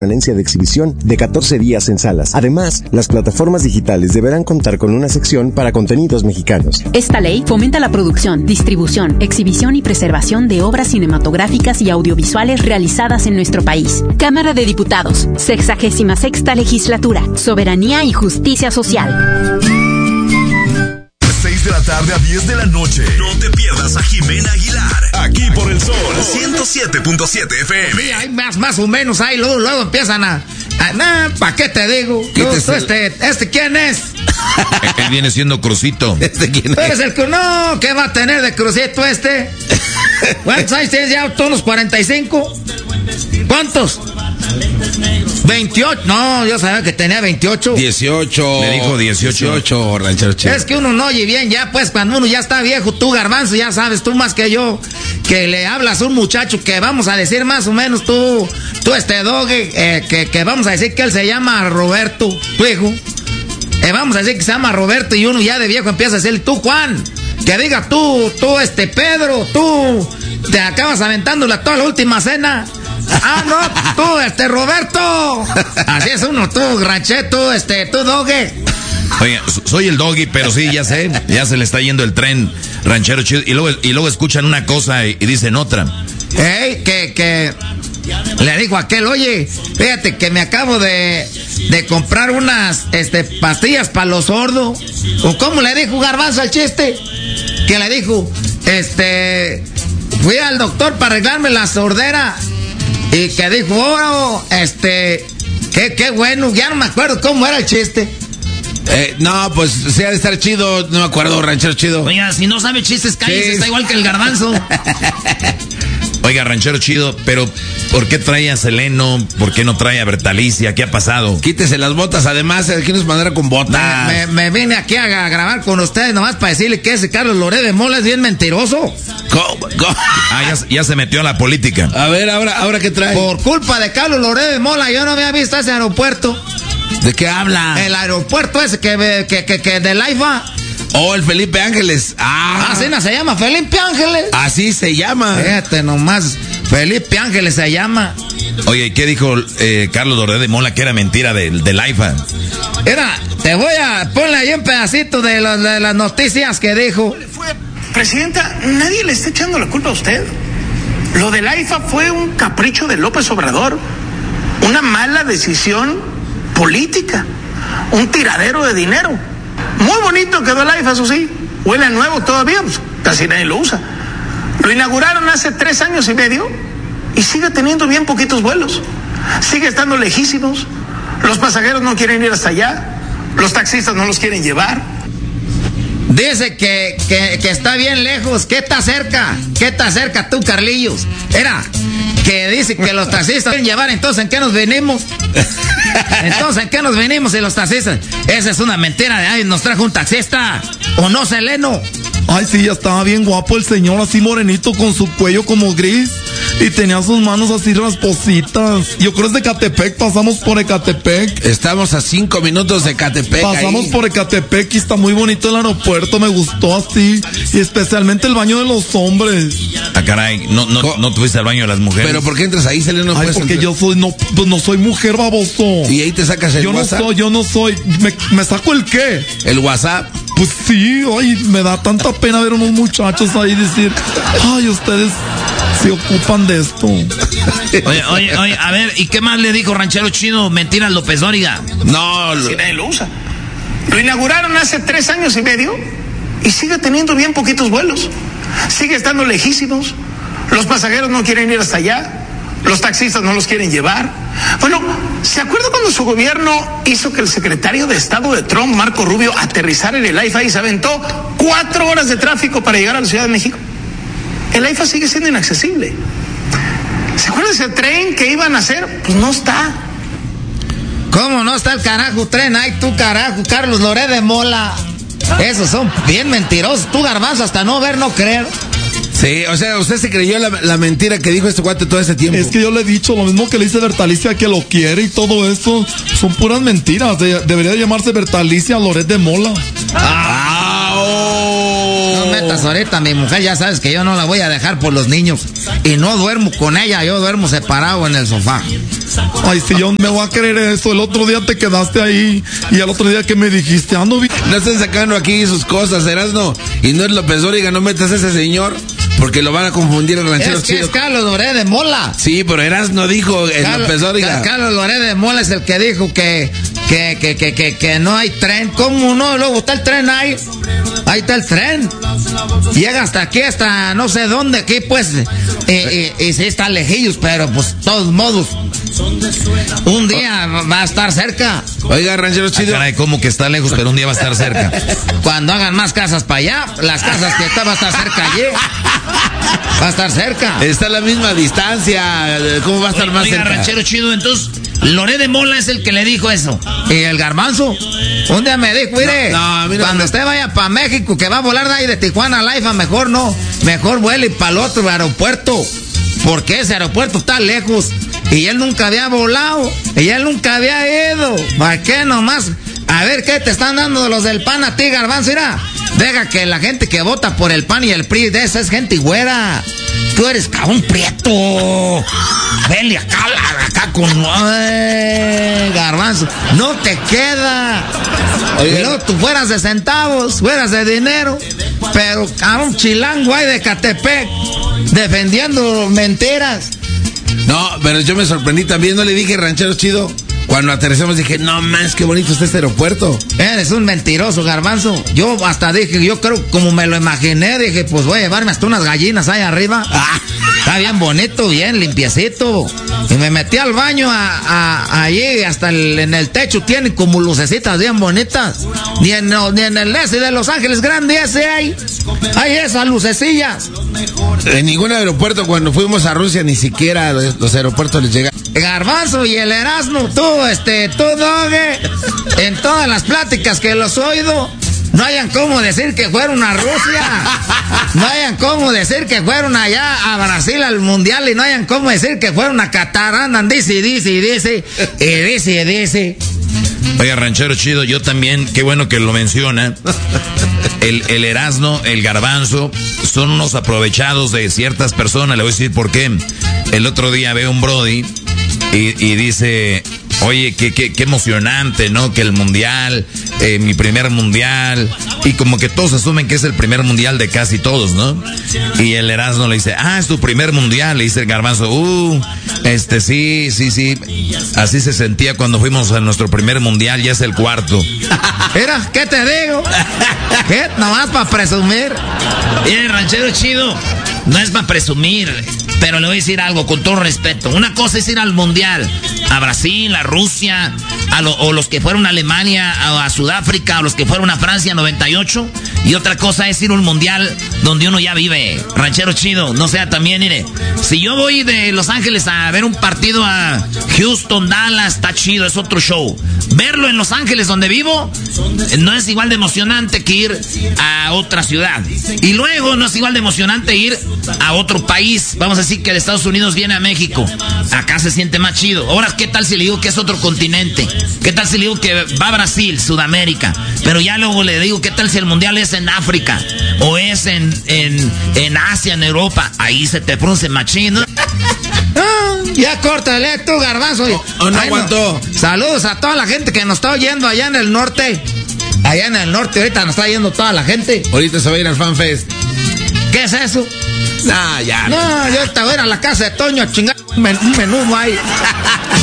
permanencia de exhibición de 14 días en salas. Además, las plataformas digitales deberán contar con una sección para contenidos mexicanos. Esta ley fomenta la producción, distribución, exhibición y preservación de obras cinematográficas y audiovisuales realizadas en nuestro país. Cámara de Diputados, 66ª Legislatura, Soberanía y Justicia Social. 6 de la tarde a 10 de la noche. No te pierdas a Jimena Aguilar, aquí por el Sol 107.7 FM. Sí, hay más o menos ahí, luego empiezan ¿para qué te digo? ¿Este quién es? Él viene siendo Crucito. ¿Quién es? Eres el que no, ¿qué va a tener de Crucito este? ¿Cuántos años tienes ya? ¿Todos los 45? ¿Cuántos? 28. No, yo sabía que tenía 28. 18. Me dijo 18, ranchero chido. Es que uno no oye bien ya, pues, cuando uno ya está viejo, tú, Garbanzo, ya sabes, tú más que yo, que le hablas a un muchacho que vamos a decir más o menos tú Doge, que vamos a decir que él se llama Roberto, tu hijo. Vamos a decir que se llama Roberto y uno ya de viejo empieza a decirle, tú, Juan, que diga tú, Pedro, tú te acabas aventándola toda la última cena. Ah, no, tú, Roberto. Así es uno, tú, rancheto, tú, Doge. Oye, soy el Doggy, pero sí, ya sé, ya se le está yendo el tren, ranchero chido. Y luego escuchan una cosa y dicen otra. Que le dijo a aquel, oye, fíjate que me acabo de comprar unas pastillas para los sordos. ¿O cómo le dijo Garbanzo al chiste? Que le dijo, fui al doctor para arreglarme la sordera. Y que dijo, oh, qué bueno, ya no me acuerdo cómo era el chiste. No, pues sí ha de estar chido, no me acuerdo, ranchero chido. Oiga, si no sabe chistes, cállese, sí. Está igual que el Garbanzo. Oiga, ranchero chido, pero ¿por qué trae a Seleno? ¿Por qué no trae a Bertalicia? ¿Qué ha pasado? Quítese las botas, además, aquí nos mandaron con botas. Me vine aquí a grabar con ustedes nomás para decirle que ese Carlos Loret de Mola es bien mentiroso. ¿Cómo? Ah, ya se metió a la política. A ver, ahora ¿qué trae? Por culpa de Carlos Loret de Mola, yo no había visto ese aeropuerto. ¿De qué habla? El aeropuerto ese que de Laifa. Oh, el Felipe Ángeles. Así no se llama, Felipe Ángeles. Así se llama. Fíjate nomás, Felipe Ángeles se llama. Oye, ¿y qué dijo Carlos Loret de Mola que era mentira del AIFA? Mira, te voy a ponerle ahí un pedacito de las noticias que dijo. Presidenta, nadie le está echando la culpa a usted. Lo del AIFA fue un capricho de López Obrador, una mala decisión política, un tiradero de dinero. Muy bonito quedó el AIFA, eso sí. Huele a nuevo todavía, pues casi nadie lo usa. Lo inauguraron hace 3 años y medio y sigue teniendo bien poquitos vuelos. Sigue estando lejísimos. Los pasajeros no quieren ir hasta allá. Los taxistas no los quieren llevar. Dice que está bien lejos. ¿Qué está cerca? ¿Qué está cerca tú, Carlillos? Era que dice que los taxistas quieren llevar. Entonces, ¿en qué nos venimos? Entonces, ¿en qué nos venimos y los taxistas? Esa es una mentira de ay, nos trajo un taxista. ¿O no, Seleno? Ay, sí, ya estaba bien guapo el señor, así morenito con su cuello como gris. Y tenía sus manos así raspositas. Yo creo es de Ecatepec, pasamos por Ecatepec. Estamos a 5 minutos de Ecatepec. Pasamos por Ecatepec y está muy bonito el aeropuerto, me gustó así. Y especialmente el baño de los hombres. Ah, caray, no tuviste el baño de las mujeres. Pero ¿por qué entras ahí, Seleno? Ay, porque entrar. No soy mujer, baboso. Y ahí te sacas el WhatsApp. Yo no soy. ¿Me saco el qué? El WhatsApp. Pues sí, ay, me da tanta pena ver unos muchachos ahí decir, ay, ustedes se ocupan de esto. Oye, a ver, ¿y qué más le dijo ranchero chido? Mentiras López Dóriga. No, si nadie lo usa. Lo inauguraron hace 3 años y medio y sigue teniendo bien poquitos vuelos. Sigue estando lejísimos. Los pasajeros no quieren ir hasta allá. Los taxistas no los quieren llevar. Bueno, ¿se acuerda cuando su gobierno hizo que el secretario de Estado de Trump, Marco Rubio, aterrizara en el AIFA y se aventó 4 horas de tráfico para llegar a la Ciudad de México? El AIFA sigue siendo inaccesible. ¿Se acuerda ese tren que iban a hacer? Pues no está. ¿Cómo no está el carajo tren? Ay, tú carajo, Carlos Loret de Mola. Esos son bien mentirosos. Tú, Garbanzo, hasta no ver, no creer. Sí, o sea, usted se creyó la mentira que dijo este cuate todo ese tiempo. Es que yo le he dicho lo mismo que le dice Bertalicia, que lo quiere y todo eso. Son puras mentiras. Debería llamarse Bertalicia Loret de Mola. No me metas ahorita, mi mujer, ya sabes que yo no la voy a dejar por los niños. Y no duermo con ella, yo duermo separado en el sofá. Ay, si yo me voy a creer eso. El otro día te quedaste ahí y el otro día que me dijiste, ando bien. No estén sacando aquí sus cosas, Erasno. Y no es López Dóriga, no metas a ese señor, porque lo van a confundir el ranchero chido. Es Carlos Loré de Mola. Sí, pero Erasno dijo López Dóriga. Carlos Loré de Mola es el que dijo que no hay tren. ¿Cómo no? Luego está el tren ahí. Ahí está el tren. Llega hasta aquí, hasta no sé dónde, aquí pues. Y sí está lejillos, pero pues todos modos. Un día va a estar cerca. Oiga, ranchero chido. Caray, ¿cómo que está lejos, pero un día va a estar cerca? Cuando hagan más casas para allá, las casas que está va a estar cerca allí. Va a estar cerca. Está a la misma distancia. ¿Cómo va a estar más cerca? Ranchero chido, entonces Loré de Mola es el que le dijo eso. Y el Garbanzo un día me dijo, mire, cuando usted vaya para México, que va a volar de ahí de Tijuana a Laifa, mejor no, mejor vuele para el otro aeropuerto, porque ese aeropuerto está lejos. Y él nunca había volado, y él nunca había ido. ¿Para qué nomás? A ver, ¿qué te están dando los del PAN a ti, Garbanzo? Mira, deja que la gente que vota por el PAN y el PRI, de esa es gente güera. Tú eres cabrón prieto. Vele acá con... Garbanzo, no te queda. Oiga. Y luego tú fueras de centavos, fueras de dinero, pero cabrón chilango ahí de Catepec, defendiendo mentiras. No, pero yo me sorprendí también, no le dije ranchero chido. Cuando aterrizamos dije, no más, qué bonito está este aeropuerto. Eres un mentiroso, Garbanzo. Yo hasta dije, yo creo, como me lo imaginé, dije, pues voy a llevarme hasta unas gallinas ahí arriba. Está bien bonito, bien limpiecito. Y me metí al baño allí, hasta en el techo tiene como lucecitas bien bonitas. Ni en el ese de Los Ángeles Grande ese hay esas lucecillas. En ningún aeropuerto cuando fuimos a Rusia ni siquiera los aeropuertos les llegan. Garbanzo y el Erasmo, tú Doge, en todas las pláticas que los he oído, no hayan cómo decir que fueron a Rusia, no hayan cómo decir que fueron allá a Brasil al mundial, y no hayan cómo decir que fueron a Qatar, andan dice. Oiga, ranchero chido, yo también, qué bueno que lo menciona. El Erasmo, el Garbanzo, son unos aprovechados de ciertas personas. Le voy a decir por qué. El otro día veo un brody y dice, oye, qué emocionante, ¿no? Que el mundial, mi primer mundial, y como que todos asumen que es el primer mundial de casi todos, ¿no? Y el Erasmo le dice, es tu primer mundial, le dice el Garbanzo, sí, así se sentía cuando fuimos a nuestro primer mundial, ya es el cuarto. Mira, ¿qué te digo? ¿Qué? Nomás para presumir. Mira, ranchero chido, no es para presumir, pero le voy a decir algo con todo respeto. Una cosa es ir al mundial, a Brasil, a Rusia, o los que fueron a Alemania, a Sudáfrica, o los que fueron a Francia 98. Y otra cosa es ir a un mundial donde uno ya vive. Ranchero chido, no sea también, mire, si yo voy de Los Ángeles a ver un partido a Houston, Dallas, está chido, es otro show. Verlo en Los Ángeles donde vivo no es igual de emocionante que ir a otra ciudad. Y luego no es igual de emocionante ir a otro país. Vamos a decir que de Estados Unidos viene a México. Acá se siente más chido. Ahora, ¿qué tal si le digo que es otro continente? ¿Qué tal si le digo que va a Brasil, Sudamérica? Pero ya luego le digo, ¿qué tal si el mundial es en África? O es en Asia, en Europa. Ahí se te pronuncia machín, ¿no? Ya córtale tú, Garbanzo. No aguantó. No. Saludos a toda la gente que nos está oyendo allá en el norte. Allá en el norte ahorita nos está oyendo toda la gente. Ahorita se va a ir al FanFest. ¿Qué es eso? Ya. No, yo ahorita voy a ir a la casa de Toño a chingar un menudo ahí.